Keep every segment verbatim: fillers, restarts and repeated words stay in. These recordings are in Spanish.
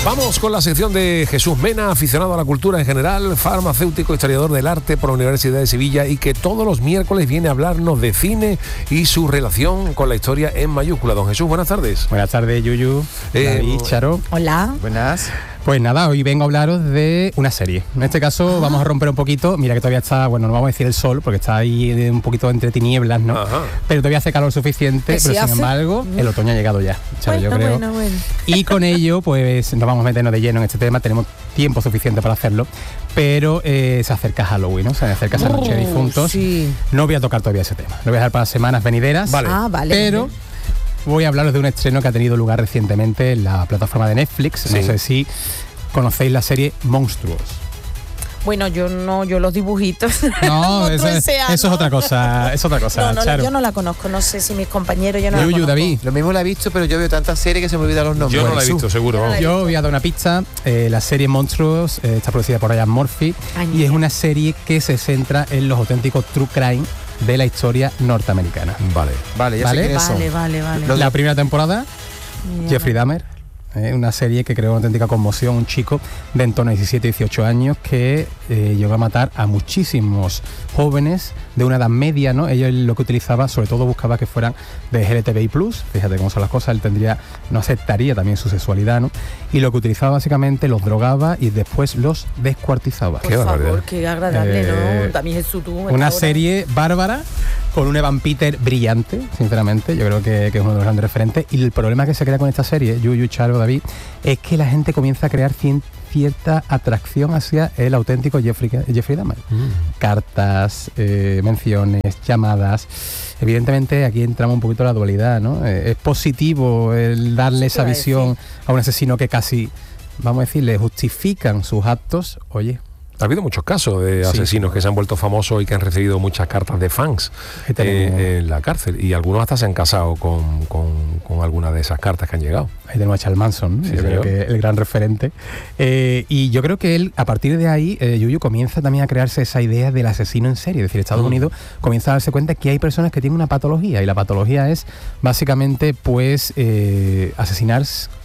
Vamos con la sección de Jesús Mena, aficionado a la cultura en general, farmacéutico, historiador del arte por la Universidad de Sevilla y que todos los miércoles viene a hablarnos de cine y su relación con la historia en mayúscula. Don Jesús, buenas tardes. Buenas tardes, Yuyu, Eh, David, Charo. Hola. Buenas. Pues nada, hoy vengo a hablaros de una serie. En este caso ah. vamos a romper un poquito. Mira que todavía está, bueno, no vamos a decir el sol, porque está ahí un poquito entre tinieblas, ¿no? Ajá. Pero todavía hace calor suficiente, pero sin hace? embargo, mm. el otoño ha llegado ya. Charo, bueno, yo creo. Bueno, bueno. Y con ello, pues nos vamos a meternos de lleno en este tema. Tenemos tiempo suficiente para hacerlo. Pero eh, se acerca Halloween, ¿no? Se acerca esa noche de difuntos. Sí. No voy a tocar todavía ese tema. Lo voy a dejar para semanas venideras. Vale. Ah, vale. Pero vale. voy a hablaros de un estreno que ha tenido lugar recientemente en la plataforma de Netflix. Sí. No sé si conocéis la serie Monstruos. Bueno, yo no, yo los dibujitos. No, eso, es, eso es otra cosa, es otra cosa. No, no, Charo. Yo no la conozco, no sé si mis compañeros, yo no Yuyu, la conozco. David. Lo mismo la he visto, pero yo veo tantas series que se me olvidan los nombres. Yo no la he visto, seguro. Yo, no yo voy a dar una pista. Eh, la serie Monstruos eh, está producida por Ryan Murphy Ay, y es una serie que se centra en los auténticos true crime de la historia norteamericana. Vale. Vale, ya ¿Vale? sé quiénes son. Vale, vale, vale. La primera temporada, Mira. Jeffrey Dahmer. Eh, una serie que creó una auténtica conmoción, un chico de en torno a diecisiete, dieciocho años que eh, llegó a matar a muchísimos jóvenes de una edad media, ¿no? Ella lo que utilizaba, sobre todo buscaba que fueran de L G B T I plus, fíjate cómo son las cosas, él tendría, no aceptaría también su sexualidad, ¿no? Y lo que utilizaba básicamente los drogaba y después los descuartizaba. Por qué favor, qué agradable, eh, ¿no? También Jesús tú. Una serie bárbara, con un Evan Peters brillante, sinceramente, yo creo que, que es uno de los grandes referentes. Y el problema que se crea con esta serie, Yuyu, Charo, David, es que la gente comienza a crear cien, cierta atracción hacia el auténtico Jeffrey, Jeffrey Dahmer. Mm. Cartas, eh, menciones, llamadas. Evidentemente aquí entramos un poquito en la dualidad, ¿no? Eh, es positivo el darle esa visión a un asesino que casi, vamos a decir, le justifican sus actos. Oye, ha habido muchos casos de asesinos sí. que se han vuelto famosos y que han recibido muchas cartas de fans eh, en la cárcel, y algunos hasta se han casado con, con, con alguna de esas cartas que han llegado. Ahí tenemos a Charles Manson, sí, yo creo que el gran referente. Eh, y yo creo que él, a partir de ahí, eh, Yuyu, comienza también a crearse esa idea del asesino en serie. Es decir, Estados mm. Unidos comienza a darse cuenta que hay personas que tienen una patología, y la patología es básicamente pues eh, asesinar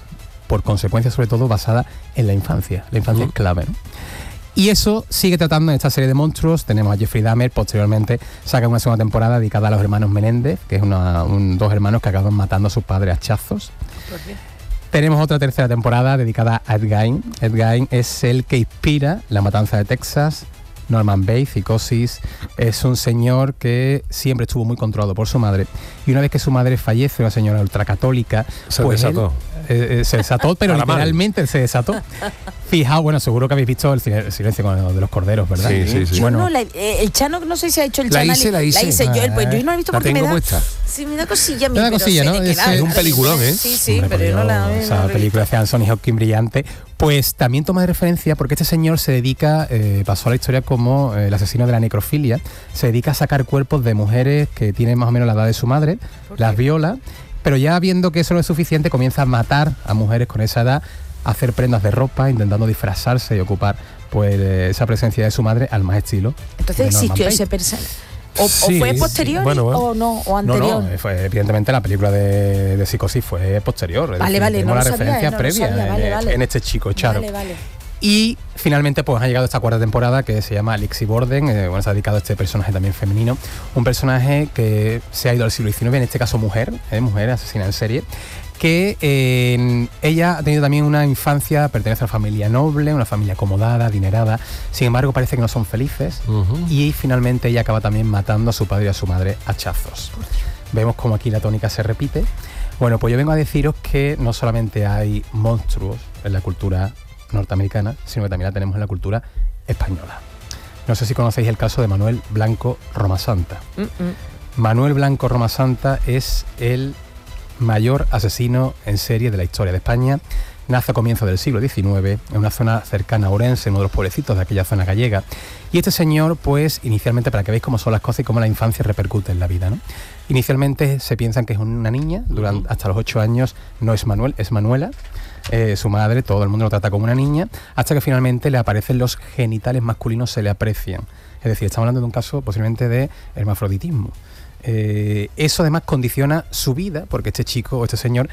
por consecuencia, sobre todo basada en la infancia. La infancia mm. es clave, ¿no? Y eso sigue tratando en esta serie de monstruos. Tenemos a Jeffrey Dahmer, posteriormente saca una segunda temporada dedicada a los hermanos Menéndez, que es una, un, dos hermanos que acaban matando a sus padres a hachazos. ¿Por qué? Tenemos otra tercera temporada dedicada a Ed Gein. Ed Gein es el que inspira La Matanza de Texas, Norman Bates, Psicosis. Es un señor que siempre estuvo muy controlado por su madre, y una vez que su madre fallece, una señora ultracatólica, se pues desató. Él, eh, eh, se desató, pero literalmente se desató. Fijaos, bueno, seguro que habéis visto el, el silencio de los corderos, ¿verdad? Sí, sí, sí. Bueno, no, la, eh, el Chano, no sé si ha hecho el la Chano. Hice, la hice, la hice. Yo, pues, yo no la he visto porque me da... puesta. Sí, me da cosilla. Me da cosilla, ¿no? Es, es un peliculón, ¿eh? Sí, sí, Hombre, pero yo no la... Esa no película de Anthony Hopkins brillante. Pues también toma de referencia porque este señor se dedica, eh, pasó a la historia como eh, el asesino de la necrofilia. Se dedica a sacar cuerpos de mujeres que tienen más o menos la edad de su madre, las viola, pero ya viendo que eso no es suficiente, comienza a matar a mujeres con esa edad, a hacer prendas de ropa, intentando disfrazarse y ocupar pues esa presencia de su madre al más estilo. Entonces existió ese personaje. O, sí, o fue posterior sí, bueno, bueno. o no, o anterior. No, no, fue, evidentemente la película de, de Psicosis fue posterior. Vale, decir, vale, tenemos no la sabía, referencia no previa sabía, vale, en, vale. en este chico, Charo. Vale, vale. Y finalmente pues ha llegado esta cuarta temporada que se llama Lizzie Borden, eh, bueno, se ha dedicado a este personaje también femenino, un personaje que se ha ido al siglo diecinueve, en este caso mujer, eh, mujer asesina en serie, que eh, ella ha tenido también una infancia, pertenece a una familia noble, una familia acomodada, adinerada, sin embargo parece que no son felices, uh-huh. y finalmente ella acaba también matando a su padre y a su madre a hachazos. Vemos como aquí la tónica se repite. Bueno, pues yo vengo a deciros que no solamente hay monstruos en la cultura norteamericana, sino que también la tenemos en la cultura española. No sé si conocéis el caso de Manuel Blanco Romasanta. Uh-uh. Manuel Blanco Romasanta es el mayor asesino en serie de la historia de España. Nace a comienzos del siglo diecinueve en una zona cercana a Orense, uno de los pueblecitos de aquella zona gallega. Y este señor, pues, inicialmente, para que veáis cómo son las cosas y cómo la infancia repercute en la vida, ¿no? Inicialmente se piensan que es una niña, durante, hasta los ocho años no es Manuel, es Manuela. Eh, su madre, todo el mundo lo trata como una niña, hasta que finalmente le aparecen los genitales masculinos, se le aprecian. Es decir, estamos hablando de un caso posiblemente de hermafroditismo. Eh, eso además condiciona su vida, porque este chico o este señor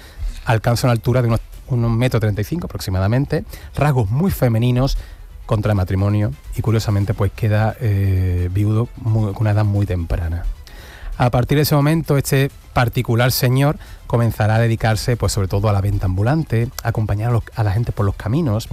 alcanza una altura de unos, unos metro treinta y cinco aproximadamente, rasgos muy femeninos, contrae matrimonio y curiosamente pues queda eh, viudo muy, con una edad muy temprana. A partir de ese momento, este particular señor comenzará a dedicarse, pues sobre todo a la venta ambulante, a acompañar a, los, a la gente por los caminos,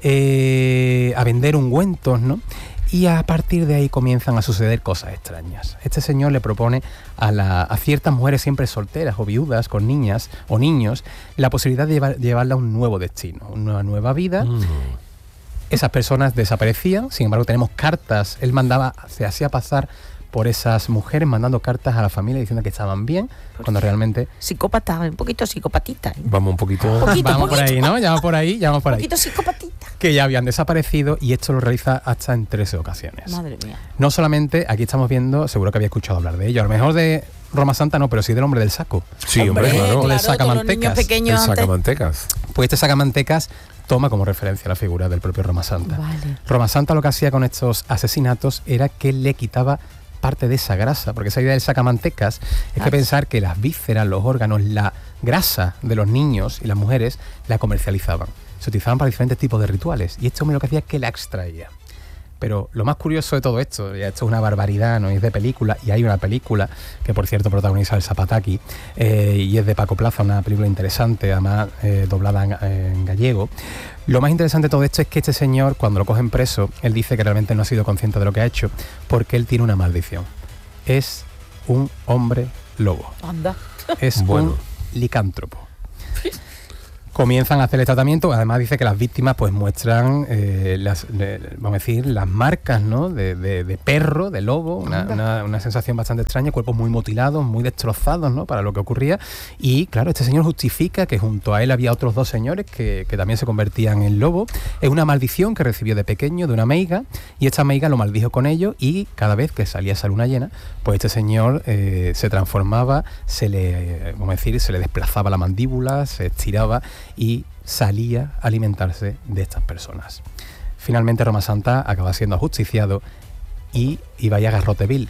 eh, a vender ungüentos, ¿no? Y a partir de ahí comienzan a suceder cosas extrañas. Este señor le propone a, la, a ciertas mujeres siempre solteras o viudas, con niñas o niños, la posibilidad de llevar, llevarla a un nuevo destino, una nueva vida. Mm. Esas personas desaparecían, sin embargo tenemos cartas, él mandaba, se hacía pasar por esas mujeres mandando cartas a la familia diciendo que estaban bien, pues cuando realmente... Psicópata, un poquito psicopatita. ¿eh? Vamos un poquito... poquito vamos poquito. por ahí, ¿no? Ya vamos por ahí, ya vamos por ahí. Un poquito psicopatita. Que ya habían desaparecido y esto lo realiza hasta en trece ocasiones. Madre mía. No solamente, aquí estamos viendo, seguro que había escuchado hablar de ello, a lo mejor de Roma Santa no, pero sí del hombre del saco. Sí, hombre, hombre claro. claro. del sacamantecas. El sacamantecas. Pues este sacamantecas toma como referencia la figura del propio Roma Santa. Vale. Roma Santa lo que hacía con estos asesinatos era que le quitaba parte de esa grasa, porque esa idea del sacamantecas es que pensar que las vísceras, los órganos, la grasa de los niños y las mujeres la comercializaban, se utilizaban para diferentes tipos de rituales y este hombre lo que hacía es que la extraía. Pero lo más curioso de todo esto, ya esto es una barbaridad, no es de película, y hay una película que por cierto protagoniza el Zapataki eh, y es de Paco Plaza, una película interesante, además eh, doblada en, en gallego. Lo más interesante de todo esto es que este señor, cuando lo cogen preso, él dice que realmente no ha sido consciente de lo que ha hecho, porque él tiene una maldición. Es un hombre lobo. Anda. Es bueno. un licántropo. Comienzan a hacer el tratamiento, además dice que las víctimas pues muestran eh, las, le, vamos a decir, las marcas, ¿no? de, de, de perro, de lobo, una, una, una sensación bastante extraña, cuerpos muy mutilados, muy destrozados, ¿no? Para lo que ocurría. Y claro, este señor justifica que junto a él había otros dos señores que, que también se convertían en lobo. Es una maldición que recibió de pequeño de una meiga, y esta meiga lo maldijo con ello, y cada vez que salía esa luna llena, pues este señor eh, se transformaba, se le, vamos a decir, se le desplazaba la mandíbula, se estiraba y salía a alimentarse de estas personas. Finalmente Roma Santa acaba siendo ajusticiado y iba a ir a Garroteville.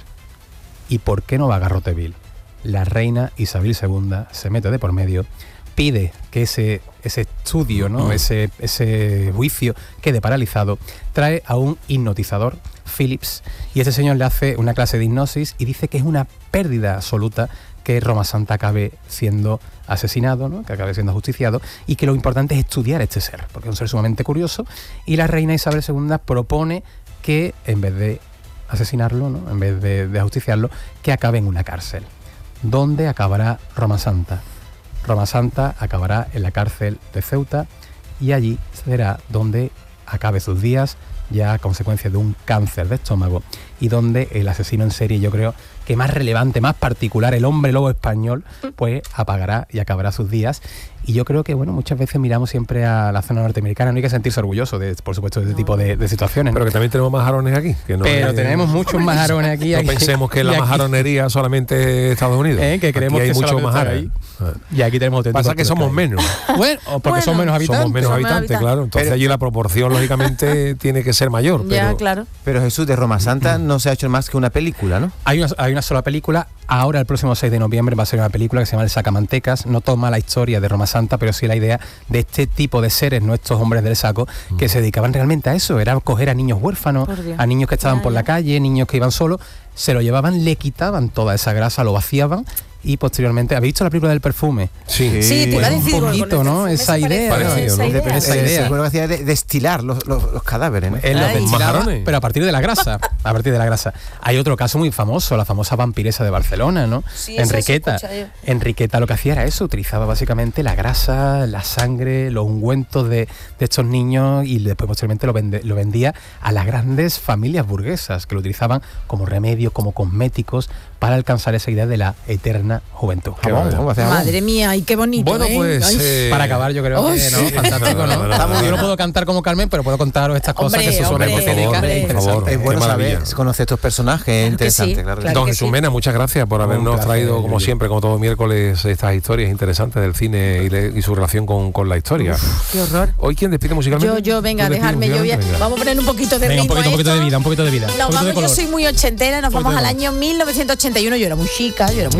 ¿Y por qué no va a Garroteville? La reina Isabel segunda se mete de por medio, pide que ese, ese estudio, ¿no? ese, ese juicio quede paralizado, trae a un hipnotizador, Phillips, y este señor le hace una clase de hipnosis y dice que es una pérdida absoluta que Roma Santa acabe siendo asesinado, ¿no? Que acabe siendo ajusticiado, y que lo importante es estudiar a este ser, porque es un ser sumamente curioso, y la reina Isabel segunda propone que en vez de asesinarlo, ¿no? En vez de, de ajusticiarlo, que acabe en una cárcel. ¿Dónde acabará Roma Santa? Roma Santa acabará en la cárcel de Ceuta, y allí será donde acabe sus días, ya a consecuencia de un cáncer de estómago, y donde el asesino en serie, yo creo que más relevante, más particular, el hombre lobo español, pues apagará y acabará sus días. Y yo creo que, bueno, muchas veces miramos siempre a la zona norteamericana, no hay que sentirse orgulloso, de, por supuesto, de este no. tipo de, de situaciones. Pero que también tenemos majarones aquí. Que no Pero hay, tenemos muchos majarones aquí. No aquí, pensemos que la majaronería solamente es Estados Unidos. ¿Eh? Que creemos aquí hay que muchos majares. Y aquí tenemos otro Pasa que somos menos. Bueno, porque bueno, somos menos habitantes. Somos menos habitantes, claro. Entonces pero, allí la proporción, lógicamente, tiene que ser mayor. Ya, pero, claro. Pero Jesús, de Roma Santa no se ha hecho más que una película, ¿no? Hay una, hay una sola película. Ahora, el próximo seis de noviembre, va a ser una película que se llama El Sacamantecas. No toma la historia de Roma Santa, pero sí la idea de este tipo de seres, no estos hombres del saco, mm. que se dedicaban realmente a eso. Era coger a niños huérfanos, a niños que estaban ya, por ya. la calle, niños que iban solos, se lo llevaban, le quitaban toda esa grasa, lo vaciaban. Y posteriormente, ¿habéis visto la película del perfume? Sí, sí, te iba a decir, un poquito, ¿no? Esa idea, parecido, ¿no? Esa idea. Esa idea. Bueno, hacía de destilar los, los, los cadáveres, ¿no? Él los destilaba, pero a partir de la grasa, a partir de la grasa. Hay otro caso muy famoso, la famosa vampiresa de Barcelona, ¿no? Sí, Enriqueta. Enriqueta lo que hacía era eso, utilizaba básicamente la grasa, la sangre, los ungüentos de, de estos niños, y después posteriormente lo, vende, lo vendía a las grandes familias burguesas, que lo utilizaban como remedios, como cosméticos, para alcanzar esa idea de la eterna juventud. Madre mía, y qué bonito. Bueno, ¿eh? pues eh, para acabar, yo creo oh, que no, sí. fantástico, ¿no? no, no, no, Yo no puedo cantar como Carmen, pero puedo contaros estas cosas hombre, que se hombre, suelen por favor, es por favor, es bueno saber, maravilla. conocer estos personajes, es interesante, sí, claro. claro. Don Jesús sí. Mena, muchas gracias por habernos placer, traído, como Julio. siempre, como todo miércoles, estas historias interesantes del cine y, le, y su relación con, con la historia. Uf, qué horror. ¿Hoy quién despide musicalmente? Yo, yo, venga, ¿Tú dejarme, yo voy a, venga. vamos a poner un poquito de Venga, un ritmo poquito, un poquito esto. de vida, un poquito de vida. No, un vamos, de yo soy muy ochentera, nos vamos al año mil novecientos ochenta y uno, yo era muy chica, yo era muy chica, pero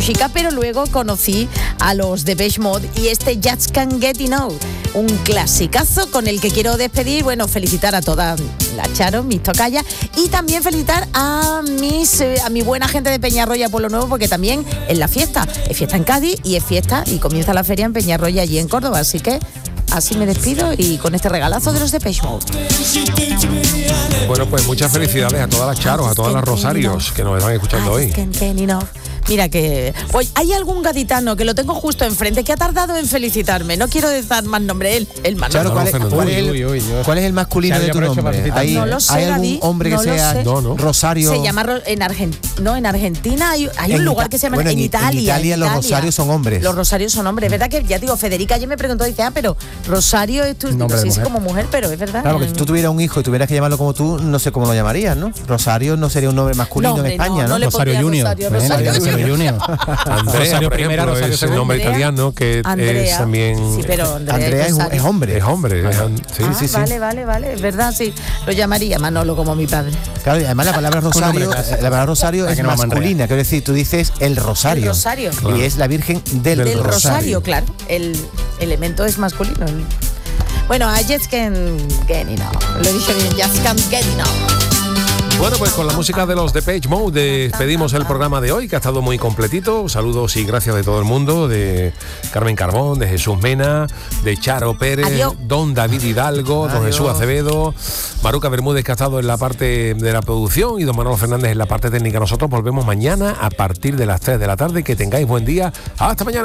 pero luego conocí a los Depeche Mode y este Just Can't Get Enough, un clasicazo con el que quiero despedir, bueno, felicitar a todas las Charo, mis tocayas, y también felicitar a mis eh, a mi buena gente de Peñarroya Pueblo Nuevo, porque también es la fiesta, es fiesta en Cádiz y es fiesta y comienza la feria en Peñarroya allí en Córdoba, así que así me despido y con este regalazo de los Depeche Mode. Bueno, pues muchas felicidades a todas las Charos, a todas las Rosarios que nos están escuchando hoy. Mira que... Oye, hay algún gaditano que lo tengo justo enfrente que ha tardado en felicitarme. No quiero dar más nombre, él, el más Claro, ¿cuál, es, ¿cuál, es el, ¿Cuál es el masculino de tu nombre? ¿Hay, no lo sé, ¿hay algún David, hombre que no sea no, no. Rosario? Se llama en Argentina. No, en Argentina hay, hay un lugar que se llama bueno, en, en Italia. En Italia en los Italia. Rosarios son hombres. Los Rosarios son hombres. Es verdad que ya digo, Federica ayer me preguntó, dice, ah, pero Rosario es tu nombre sí, de es mujer. como mujer, pero es verdad. Claro, que si tú tuvieras un hijo y tuvieras que llamarlo como tú, no sé cómo lo llamarías, ¿no? Rosario no sería un nombre masculino no, en España, no, ¿no? no le Rosario pondría Junior. Rosario, Rosario, ¿eh? Rosario Junior. Andrea, Rosario por primera, ejemplo, Rosario es el nombre Andrea. italiano que Andrea. es también... Sí, pero Andrea, Andrea es, es hombre. Es hombre. Es, sí, ah, sí, sí. Vale, vale, vale. Es verdad, sí. Lo llamaría Manolo como mi padre. Claro, y además la palabra Rosario, la palabra Rosario es que no masculina, quiero decir, tú dices el Rosario. El Rosario. Claro. Y es la Virgen del, Del Rosario. Rosario, claro. El elemento es masculino. Bueno, I just can't get enough. Lo he dicho bien, just can't get enough. Bueno, pues con la música de los Depeche Mode despedimos el programa de hoy, que ha estado muy completito. Saludos y gracias de todo el mundo, de Carmen Carbón, de Jesús Mena, de Charo Pérez, Adiós. don David Hidalgo, don Adiós. Jesús Acevedo, Maruca Bermúdez, que ha estado en la parte de la producción, y don Manolo Fernández en la parte técnica. Nosotros volvemos mañana a partir de las tres de la tarde. Que tengáis buen día. Hasta mañana.